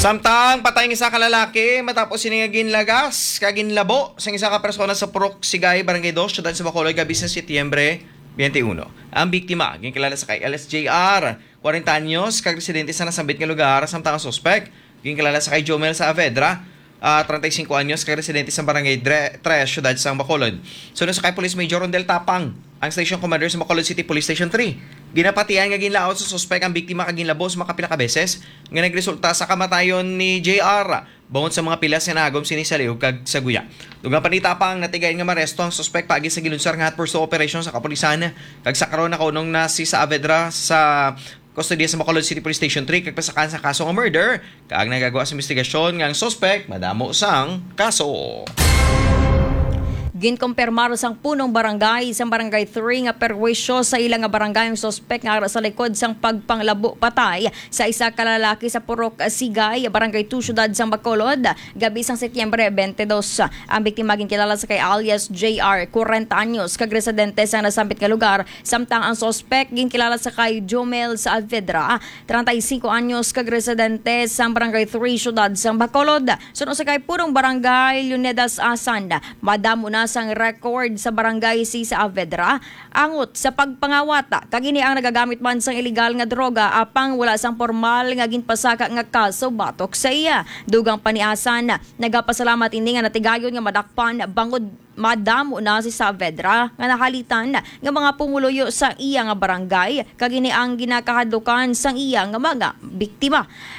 Samtang patay ng isa ka lalaki matapos siningagin lagas kagin labo sa isa ka persona sa Purok Sigay, Barangay 2, Siyudad sa Bacolod, gabi sa Setyembre 21. Ang biktima, ginkilala sa kay LSJR, 40 anyos, kag residente sa nasambit nga lugar, samtang ang suspect, ginkilala sa kay Jomel sa Avedra, 35 anyos, kag residente sa Barangay 3, Siyudad sa Bacolod. Sunod sa kay Police Major Rondel Tapang, ang Station Commander sa Bacolod City Police Station 3. Ginapatian nga ginlaot sa suspect ang biktima kag ginlabos makapila ka beses nga nagresulta sa kamatayon ni JR bawon sa mga pilas nga nagom sini sa liog kag sa guya. Dugang panita pang natigayon nga maresto ang suspect paagi sa gilunsar nga pursuit operation sa kapulisan kag sa karon nakunong na si sa Avedra sa kustodiya sa Bacolod City Police Station 3 kag pasakan sa kaso nga murder kag nagagawa sa investigasyon nga ang suspect madamo sang kaso. Ginkumpirmaro sang punong barangay sa Barangay 3 nga perwisyo sa ilang nga barangay ang suspect nga sa likod sang pagpanglabo patay sa isa ka lalaki sa Purok Sigay, Barangay 2, Siyudad sa Bacolod, gabi sang Setyembre 22. Ang biktima ginkilala sa kay alias JR, 40 anyos, kag residente sa nasambit nga lugar, samtang ang suspect ginkilala sa kay Jomel sa Avedra, 35 anyos, kag residente sa Barangay 3, Siyudad sa Bacolod. Sunod sa kay punong barangay Leonidas Asan, madamo na sang record sa barangay si sa Avedra angot sa pagpangawata kagini ang nagagamit man sang illegal nga droga apang wala sang formal nga ginpasaka nga kaso batok sa iya. Dugang paniasan nagapasalamat ini nga natigayon nga madakpan bangod madamo na si Saavedra nga nakalitan nga mga pumuluyo sa iya nga barangay kagini ang ginakahadukan sang iya nga mga biktima.